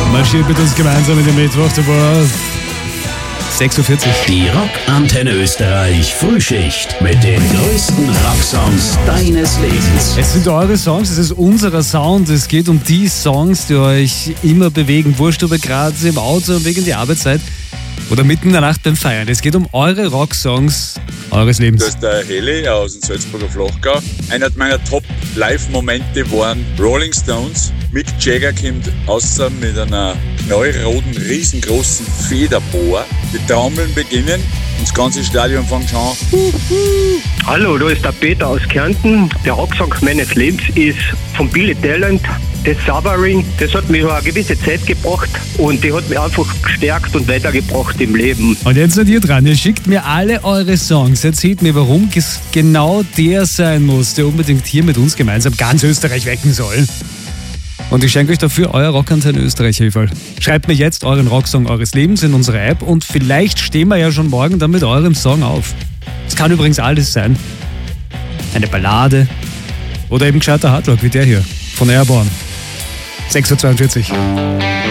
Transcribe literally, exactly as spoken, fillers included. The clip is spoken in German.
Marschiert mit uns gemeinsam in den Mittwoch, der war sechs Uhr vierzig. Die Rockantenne Österreich Frühschicht mit den größten Rocksongs deines Lebens. Es sind eure Songs, es ist unser Sound. Es geht um die Songs, die euch immer bewegen. Wurscht, ob ihr gerade im Auto wegen der Arbeit seid oder mitten in der Nacht beim Feiern. Es geht um eure Rocksongs eures Lebens. Das ist der Heli aus dem Salzburger Flachgau. Einer meiner Top-Live-Momente waren Rolling Stones. Mick Jagger kommt außer mit einer knallroten, riesengroßen Federbohr. Die Trommeln beginnen und das ganze Stadion fängt schon an. Hallo, da ist der Peter aus Kärnten. Der Rocksong meines Lebens ist von Billy Talent, das Suffering. Das hat mich über eine gewisse Zeit gebracht und die hat mich einfach gestärkt und weitergebracht im Leben. Und jetzt seid ihr dran. Ihr schickt mir alle eure Songs. Erzählt mir, warum es genau der sein muss, der unbedingt hier mit uns gemeinsam ganz Österreich wecken soll. Und ich schenke euch dafür euer Rockantenne Österreich-Hilferl. Schreibt mir jetzt euren Rocksong eures Lebens in unsere App und vielleicht stehen wir ja schon morgen dann mit eurem Song auf. Es kann übrigens alles sein. Eine Ballade oder eben gescheiter Hardrock wie der hier von Airborne. sechs Uhr zweiundvierzig.